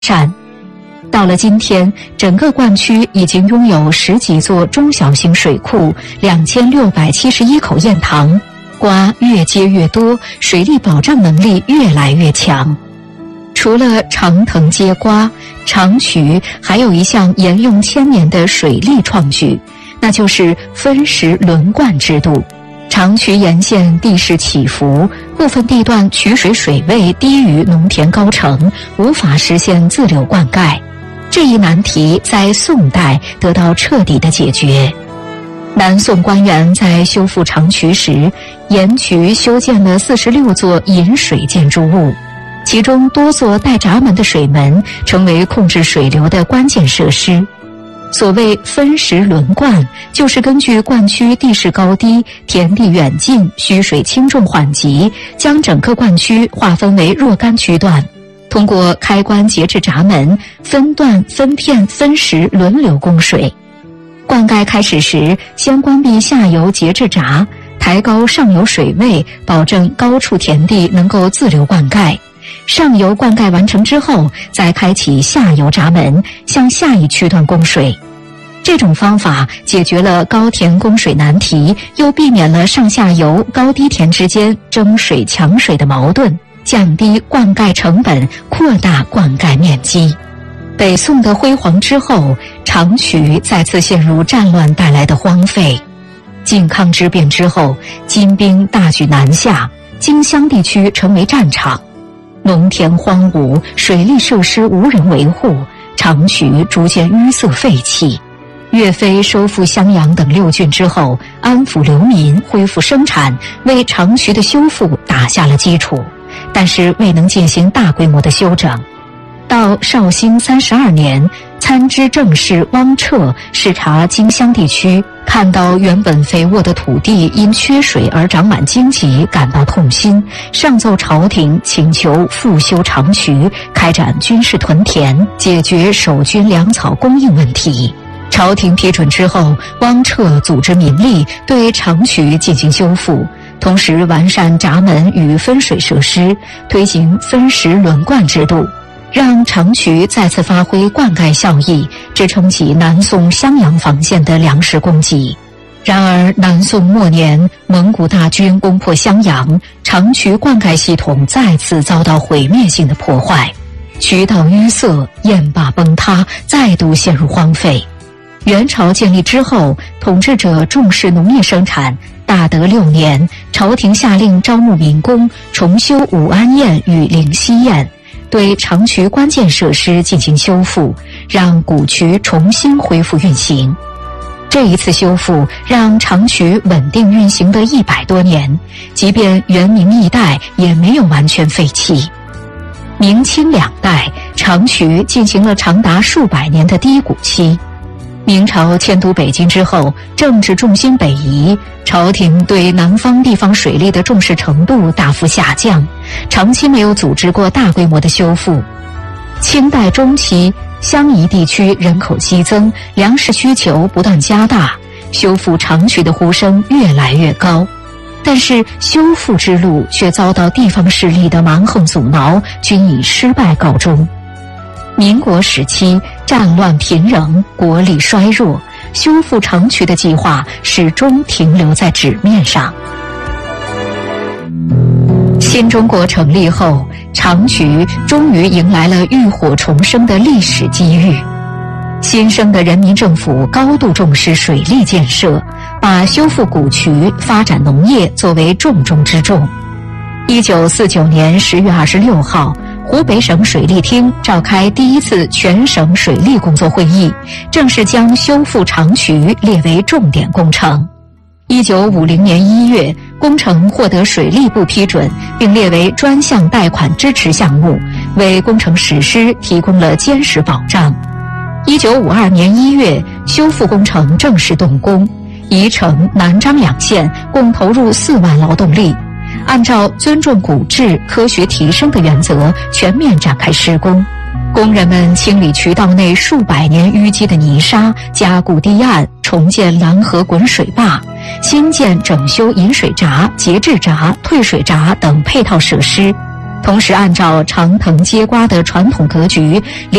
善。到了今天，整个灌区已经拥有10几座中小型水库，2671口堰塘，瓜越结越多，水利保障能力越来越强。除了长藤接瓜，长渠还有一项沿用1000年的水利创举，那就是分时轮灌制度。长渠沿线地势起伏，部分地段取水水位低于农田高程，无法实现自流灌溉。这一难题在宋代得到彻底的解决。南宋官员在修复长渠时，沿渠修建了46座引水建筑物，其中多座带闸门的水门成为控制水流的关键设施。所谓分时轮灌，就是根据灌区地势高低、田地远近、需水轻重缓急，将整个灌区划分为若干区段，通过开关节制闸门，分段分片分时轮流供水。灌溉开始时，先关闭下游节制闸，抬高上游水位，保证高处田地能够自流灌溉。上游灌溉完成之后，再开启下游闸门，向下一区段供水。这种方法解决了高田供水难题，又避免了上下游高低田之间争水抢水的矛盾，降低灌溉成本，扩大灌溉面积。北宋的辉煌之后，长渠再次陷入战乱带来的荒废。靖康之变之后，金兵大举南下，荆襄地区成为战场，农田荒芜，水利设施无人维护，长渠逐渐淤塞废弃。岳飞收复襄阳等6郡之后，安抚流民，恢复生产，为长渠的修复打下了基础，但是未能进行大规模的修整。到绍兴32年，参知政事汪彻视察荆襄地区，看到原本肥沃的土地因缺水而长满荆棘，感到痛心，上奏朝廷请求复修长渠，开展军事屯田，解决守军粮草供应问题。朝廷批准之后，汪彻组织民力对长渠进行修复，同时完善闸门与分水设施，推行分时轮灌制度，让长渠再次发挥灌溉效益，支撑起南宋襄阳防线的粮食供给。然而南宋末年，蒙古大军攻破襄阳，长渠灌溉系统再次遭到毁灭性的破坏，渠道淤塞，堰坝崩塌，再度陷入荒废。元朝建立之后，统治者重视农业生产，大德6年，朝廷下令招募民工，重修武安堰与灵溪堰，对长渠关键设施进行修复，让古渠重新恢复运行。这一次修复让长渠稳定运行的100多年，即便元明易代也没有完全废弃。明清2代，长渠进行了长达数百年的低谷期。明朝迁都北京之后，政治重心北移，朝廷对南方地方水利的重视程度大幅下降，长期没有组织过大规模的修复。清代中期，襄夷地区人口激增，粮食需求不断加大，修复长渠的呼声越来越高。但是修复之路却遭到地方势力的蛮横阻挠，均以失败告终。民国时期，战乱频仍，国力衰弱，修复长渠的计划始终停留在纸面上。新中国成立后，长渠终于迎来了浴火重生的历史机遇。新生的人民政府高度重视水利建设，把修复古渠、发展农业作为重中之重。1949年10月26号，湖北省水利厅召开第1次全省水利工作会议，正式将修复长渠列为重点工程。1950年1月，工程获得水利部批准，并列为专项贷款支持项目，为工程实施提供了坚实保障。1952年1月，修复工程正式动工，宜城、南漳2县共投入4万劳动力。按照尊重古质、科学提升的原则，全面展开施工。工人们清理渠道内数百年淤积的泥沙，加固堤岸，重建拦河滚水坝，新建整修引水闸、节制闸、退水闸等配套设施。 同时按照长藤接瓜的传统格局，